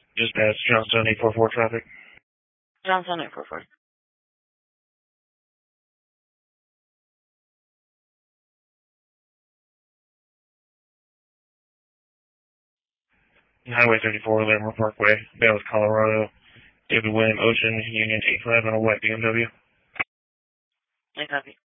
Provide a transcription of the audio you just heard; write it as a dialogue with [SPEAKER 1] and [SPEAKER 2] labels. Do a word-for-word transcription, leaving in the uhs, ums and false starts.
[SPEAKER 1] Just past Johnstone eight four four traffic.
[SPEAKER 2] Johnstone eight four four.
[SPEAKER 1] Highway thirty-four, Larimer Parkway, Dallas, Colorado. David William Ocean, Union eight five on a white B M W.
[SPEAKER 2] I copy.